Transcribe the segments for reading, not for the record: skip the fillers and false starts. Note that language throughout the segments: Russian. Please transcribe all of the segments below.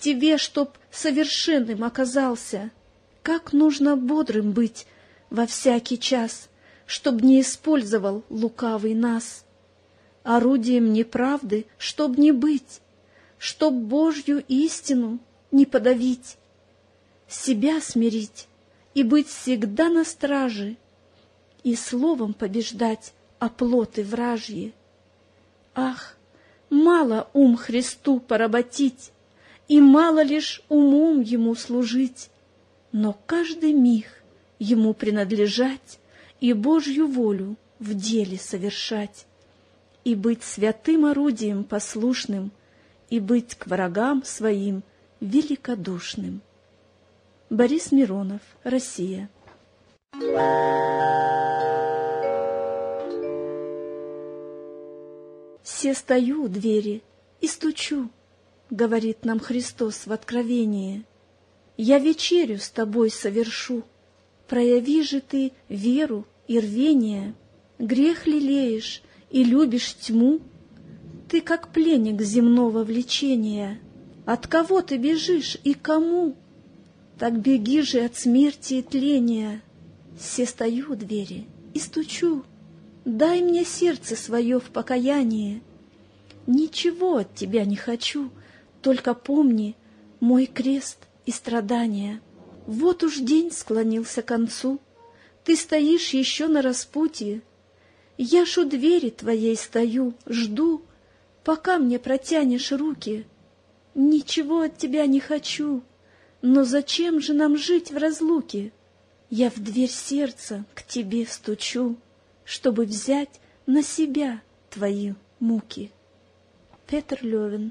тебе, чтоб совершенным оказался. Как нужно бодрым быть во всякий час, чтоб не использовал лукавый нас. Орудием неправды, чтоб не быть, чтоб Божью истину не подавить, себя смирить и быть всегда на страже, и словом побеждать оплоты вражьи. Ах, мало ум Христу поработить, и мало лишь умом Ему служить, но каждый миг Ему принадлежать и Божью волю в деле совершать, и быть святым орудием послушным, и быть к врагам своим великодушным. Борис Миронов, Россия. «Се стою у двери и стучу, — говорит нам Христос в Откровении, — я вечерю с тобой совершу. Прояви же ты веру и рвение, грех лелеешь и любишь тьму. Ты как пленник земного влечения, от кого ты бежишь и кому? Так беги же от смерти и тления. Се стою у двери и стучу, дай мне сердце свое в покаянии. Ничего от тебя не хочу, только помни мой крест и страдания. Вот уж день склонился к концу, ты стоишь еще на распутье. Я ж у двери твоей стою, жду, пока мне протянешь руки. Ничего от тебя не хочу, но зачем же нам жить в разлуке? Я в дверь сердца к тебе стучу, чтобы взять на себя твои муки. Петер Левин.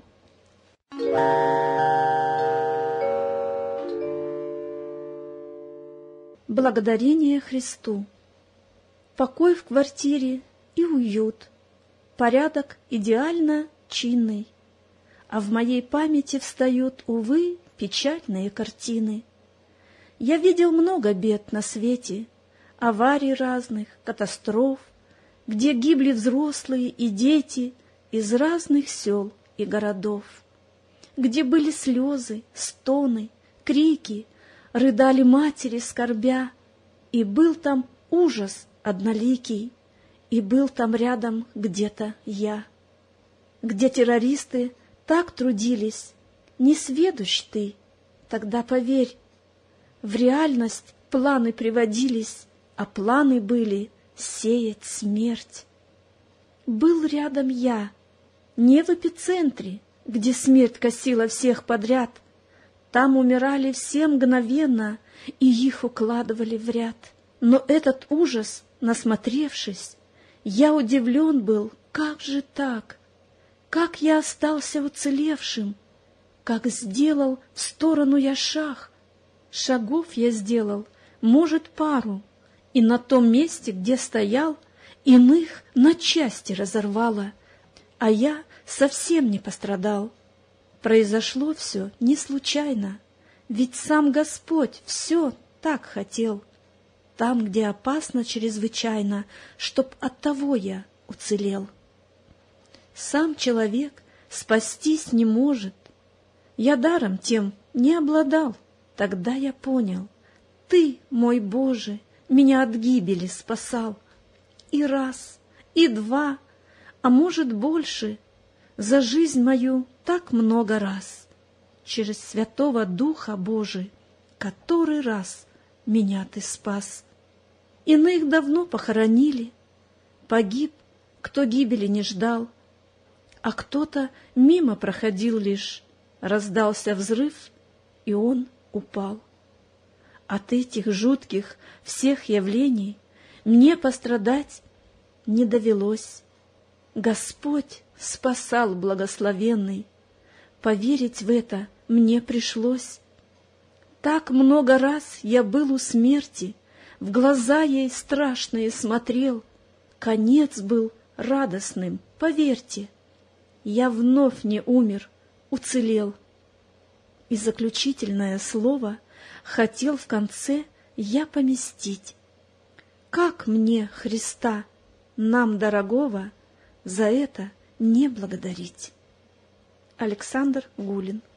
Благодарение Христу. Покой в квартире и уют, порядок идеально чинный, а в моей памяти встают, увы, печальные картины. Я видел много бед на свете, аварий разных, катастроф, где гибли взрослые и дети из разных сел и городов, где были слезы, стоны, крики, рыдали матери, скорбя, и был там ужас одноликий, и был там рядом где-то я, где террористы так трудились, не сведущ ты, тогда поверь, в реальность планы приводились, а планы были сеять смерть. Был рядом я, не в эпицентре, где смерть косила всех подряд, там умирали все мгновенно, и их укладывали в ряд. Но этот ужас, насмотревшись, я удивлен был, как же так? Как я остался уцелевшим? Как сделал в сторону я шаг? Шагов я сделал, может, пару, и на том месте, где стоял, иных на части разорвало, а я совсем не пострадал. Произошло все не случайно, ведь сам Господь все так хотел. Там, где опасно чрезвычайно, чтоб оттого я уцелел. Сам человек спастись не может. Я даром тем не обладал. Тогда я понял, Ты, мой Боже, меня от гибели спасал. И раз, и два, а может больше, за жизнь мою так много раз, через Святого Духа Божий, который раз меня Ты спас. Иных давно похоронили, погиб, кто гибели не ждал, а кто-то мимо проходил лишь, раздался взрыв, и он упал. От этих жутких всех явлений мне пострадать не довелось. Господь спасал благословенный, поверить в это мне пришлось. Так много раз я был у смерти, в глаза ей страшные смотрел, конец был радостным, поверьте, я вновь не умер, уцелел. И заключительное слово хотел в конце я поместить. Как мне Христа, нам дорогого, за это не благодарить? Александр Гулин.